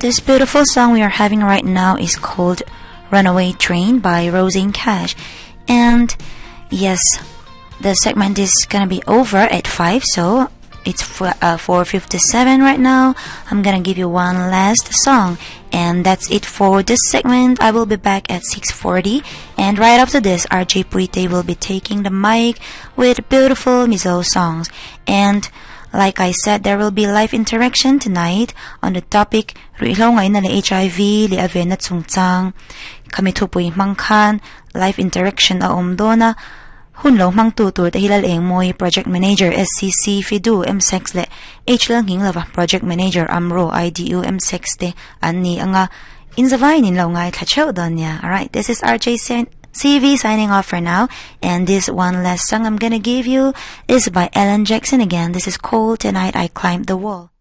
This beautiful song we are having right now is called Runaway Train by Rosin Cash. And yes, the segment is gonna be over at 5, so it's 4:57 right now. I'm gonna give you one last song, and that's it for this segment. I will be back at 6:40, and right after this, RJ Puite will be taking the mic with beautiful Mizo songs. And like I said, there will be live interaction tonight on the topic Ruilaw ngayon na HIV, li aven at sungtsang. Kami tupoy mangkan, live interaction a omdona. Hunlaw mang tutur dahil alaeng mo'y Project Manager SCC Fidu M6 le H lang hing lava Project Manager Amro IDU M6 de ani anga inzavay ninlaw ngay kachaw doon niya. Alright, this is RJ CV signing off for now, and this one last song I'm gonna give you is by Alan Jackson again. This is called Tonight I Climbed the Wall.